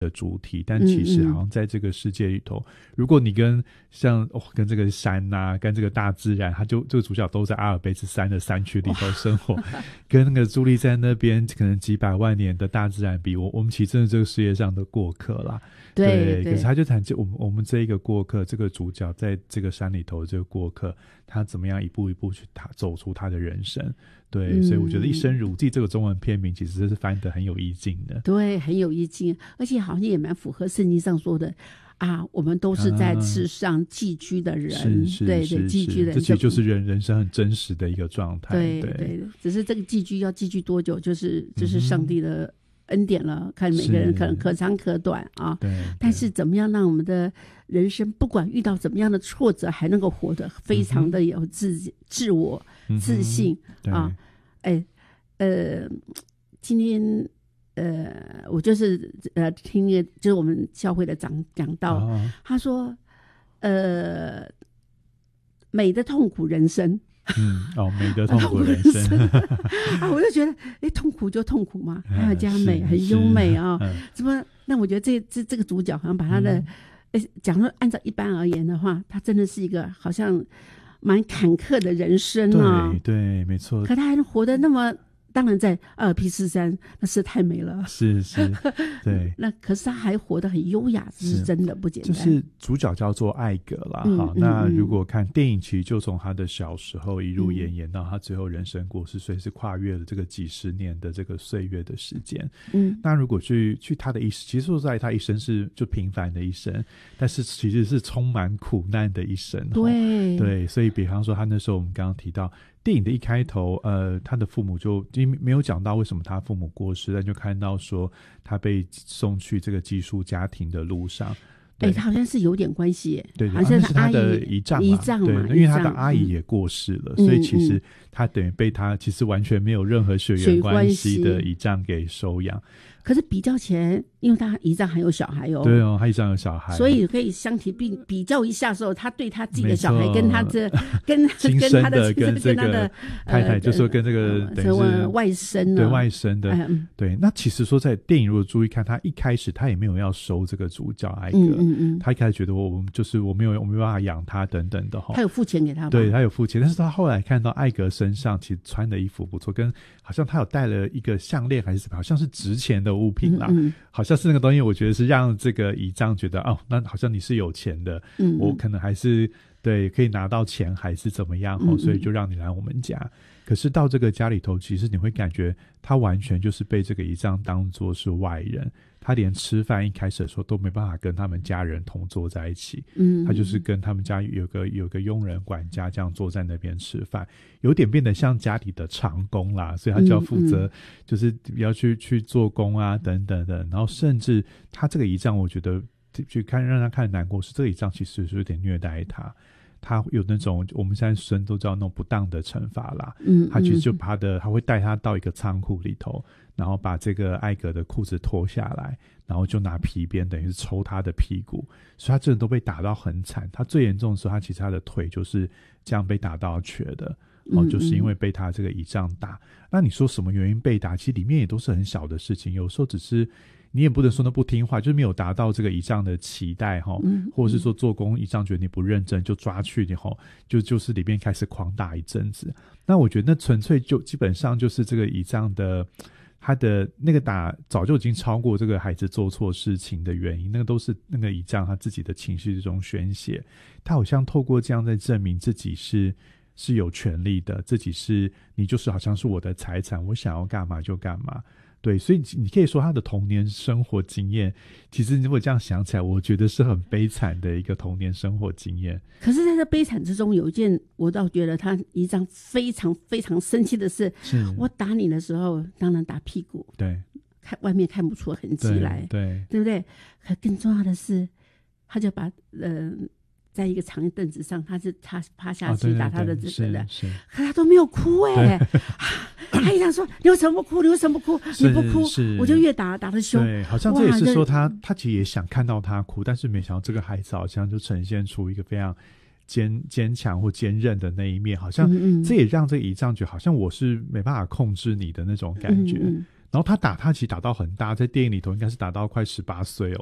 的主体，但其实好像在这个世界里头，如果你跟跟这个山啊，跟这个大自然，这个主角都在阿尔卑斯山的山区里头生活，跟那个伫立在那边可能几百万年的大自然比，我们其实真的这个世界上的过客啦。对，可是他就谈我们这一个过客，这个主角在这个山里头这个过客，他怎么样一步一步去走出他的人生。对，所以我觉得一生如寄这个中文片名其实是翻得很有意境的。 对，很有意境，而且好像也蛮符合圣经上说的啊，我们都是在世上寄居的人。对，寄居的人， 这其实就是人生很真实的一个状态。 对，只是这个寄居要寄居多久，就是上帝的恩典了，看每个人可能可长可短啊。 对， 但是怎么样让我们的人生不管遇到怎么样的挫折，还能够活得非常的有自我自信啊？今天我就是听就是我们教会的讲道，他说美的痛苦人生。 美的痛苦人生啊，我就觉得痛苦就痛苦嘛，还要加美，很优美啊。怎么？那我觉得这个主角好像把他的讲说，按照一般而言的话，他真的是一个好像蛮坎坷的人生啊。 对，没错。 可他还能活得那么，当然在阿尔卑斯山那是太美了， 是，对。 那可是他还活得很优雅，是真的不简单。 就是主角叫做艾格啦，那如果看电影，其实就从他的小时候一路演到他最后人生过世，所以是跨越了这个几十年的这个岁月的时间。那如果去他的一生，其实说实在他一生是就平凡的一生，但是其实是充满苦难的一生。对，所以比方说他那时候我们刚刚提到电影的一开头，他的父母就没有讲到为什么他父母过世，但就看到说他被送去这个寄宿家庭的路上。 他好像是有点关系耶。 对， 好像是他的姨丈嘛。对，因为他的阿姨也过世了，所以其实他等于被他其实完全没有任何血缘关系的姨丈给收养。 可是比较起来，因为他姨丈还有小孩哦。 对哦，他姨丈有小孩， 所以可以相提比较一下的时候，他对他自己的小孩跟他跟他的跟这个太太，就说跟这个等于是外甥对外甥的。对，那其实说在电影如果注意看，他一开始他也没有要收这个主角艾格，他一开始觉得我没有办法养他等等的哈。 他有付钱给他吗？ 对，他有付钱，但是他后来看到艾格身上其实穿的衣服不错，跟好像他有带了一个项链还是什么，好像是值钱的物品啦，好像是那个东西，我觉得是让这个姨丈觉得那好像你是有钱的，我可能还是对可以拿到钱还是怎么样，所以就让你来我们家。可是到这个家里头，其实你会感觉他完全就是被这个姨丈当作是外人，他连吃饭一开始的时候都没办法跟他们家人同坐在一起，他就是跟他们家有个佣人管家这样坐在那边吃饭，有点变得像家里的长工啦，所以他就要负责就是要去做工啊等等的。然后甚至他这个姨丈，我觉得让他看难过是这个姨丈其实是有点虐待他有那种我们现在生都知道那种不当的惩罚啦，他其实就他会带他到一个仓库里头，然后把这个艾格的裤子脱下来，然后就拿皮鞭等于是抽他的屁股，所以他真的都被打到很惨。他最严重的时候，他其实他的腿就是这样被打到瘸的，就是因为被他这个姨丈打。那你说什么原因被打，其实里面也都是很小的事情，有时候只是你也不能说那不听话，就是没有达到这个姨丈的期待或者是说做工姨丈觉得你不认真就抓去就是里面开始狂打一阵子。那我觉得那纯粹就基本上就是这个姨丈的他的那个打早就已经超过这个孩子做错事情的原因，那个都是那个姨丈他自己的情绪这种宣泄，他好像透过这样在证明自己是有权利的，自己是你就是好像是我的财产，我想要干嘛就干嘛。对，所以你可以说他的童年生活经验，其实如果这样想起来，我觉得是很悲惨的一个童年生活经验。 可是在这悲惨之中，有一件我倒觉得他姨丈非常非常生气的是我打你的时候当然打屁股， 对， 外面看不出痕迹来，对不对？可更重要的是他就把在一个长凳子上，他趴下去打他的这个的，可他都没有哭他一直说你为什么不哭？你为什么不哭？你不哭我就越打得凶。 对，好像这也是说他其实也想看到他哭，但是没想到这个孩子好像就呈现出一个非常坚强或坚韧的那一面，好像这也让这个姨丈觉得好像我是没办法控制你的那种感觉。 然后他其实打到很大，在电影里头应该是打到快18岁哦。